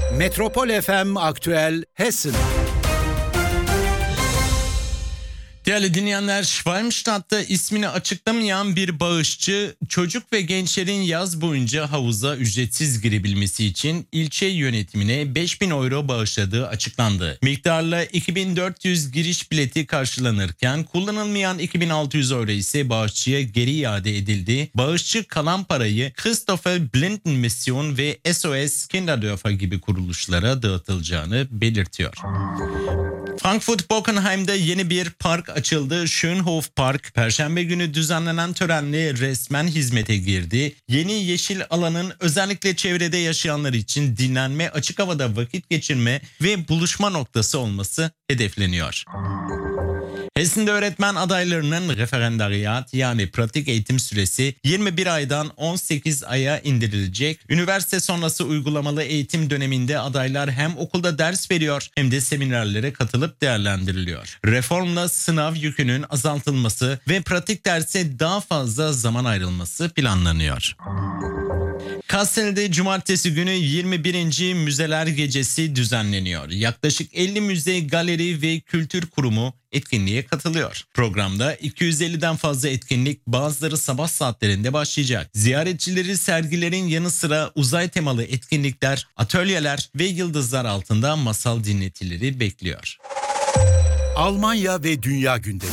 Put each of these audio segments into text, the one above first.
Metropol FM Aktüel Hessen. Değerli dinleyenler, Schwalmstadt'ta ismini açıklamayan bir bağışçı çocuk ve gençlerin yaz boyunca havuza ücretsiz girebilmesi için ilçe yönetimine 5.000 euro bağışladığı açıklandı. Miktarla 2.400 giriş bileti karşılanırken kullanılmayan 2.600 euro ise bağışçıya geri iade edildi. Bağışçı kalan parayı Christoffel Blinden Mission ve SOS Kinderdörfer gibi kuruluşlara dağıtılacağını belirtiyor. Frankfurt-Bockenheim'de yeni bir park açıldı. Schönhof Park, Perşembe günü düzenlenen törenle resmen hizmete girdi. Yeni yeşil alanın özellikle çevrede yaşayanlar için dinlenme, açık havada vakit geçirme ve buluşma noktası olması hedefleniyor. Hessen'de öğretmen adaylarının referendariyat yani pratik eğitim süresi 21 aydan 18 aya indirilecek. Üniversite sonrası uygulamalı eğitim döneminde adaylar hem okulda ders veriyor hem de seminerlere katılıp değerlendiriliyor. Reformla sınav yükünün azaltılması ve pratik derse daha fazla zaman ayrılması planlanıyor. Kassel'de cumartesi günü 21. Müzeler Gecesi düzenleniyor. Yaklaşık 50 müze, galeri ve kültür kurumu etkinliğe katılıyor. Programda 250'den fazla etkinlik, bazıları sabah saatlerinde başlayacak. Ziyaretçileri sergilerin yanı sıra uzay temalı etkinlikler, atölyeler ve yıldızlar altında masal dinletileri bekliyor. Almanya ve Dünya Gündemi.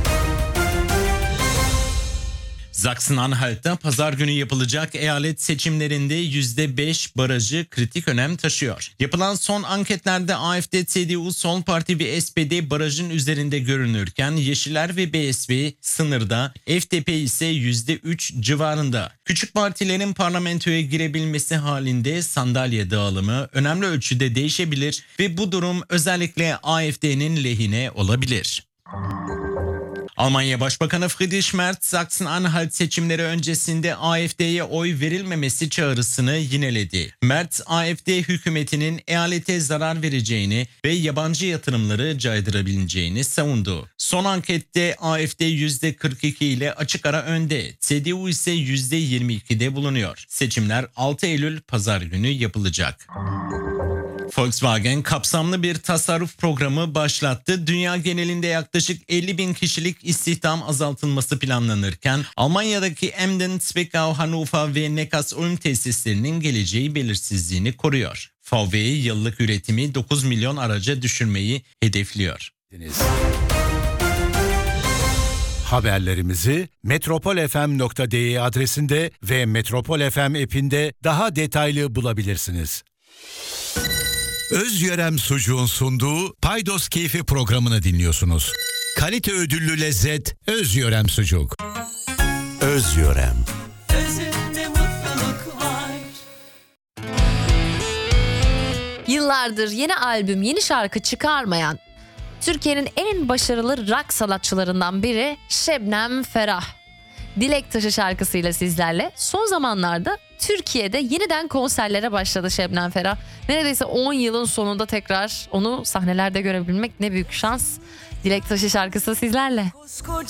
Sachsen-Anhalt'ta pazar günü yapılacak eyalet seçimlerinde %5 barajı kritik önem taşıyor. Yapılan son anketlerde AfD, CDU, Sol Parti ve SPD barajın üzerinde görünürken Yeşiller ve BSP sınırda, FDP ise %3 civarında. Küçük partilerin parlamentoya girebilmesi halinde sandalye dağılımı önemli ölçüde değişebilir ve bu durum özellikle AfD'nin lehine olabilir. Almanya Başbakanı Friedrich Merz, Sachsen-Anhalt seçimleri öncesinde AfD'ye oy verilmemesi çağrısını yineledi. Merz, AfD hükümetinin eyalete zarar vereceğini ve yabancı yatırımları caydırabileceğini savundu. Son ankette AfD %42 ile açık ara önde, CDU ise %22'de bulunuyor. Seçimler 6 Eylül Pazar günü yapılacak. Volkswagen kapsamlı bir tasarruf programı başlattı. Dünya genelinde yaklaşık 50.000 kişilik istihdam azaltılması planlanırken Almanya'daki Emden, Zwickau, Hannover ve Neckarsulm tesislerinin geleceği belirsizliğini koruyor. VW yıllık üretimi 9 milyon araca düşürmeyi hedefliyor. Haberlerimizi metropolfm.de adresinde ve Metropol FM app'inde daha detaylı bulabilirsiniz. Özyörem Sucuğun sunduğu Paydos Keyfi programını dinliyorsunuz. Kalite ödüllü lezzet Özyörem Sucuk. Özyörem. Özünde mutluluk var. Yıllardır yeni albüm, yeni şarkı çıkarmayan Türkiye'nin en başarılı rock sanatçılarından biri Şebnem Ferah. Dilek Taşı şarkısıyla sizlerle. Son zamanlarda Türkiye'de yeniden konserlere başladı Şebnem Ferah. Neredeyse 10 yılın sonunda tekrar onu sahnelerde görebilmek ne büyük şans. Dilek Taşı şarkısı sizlerle. Koskoca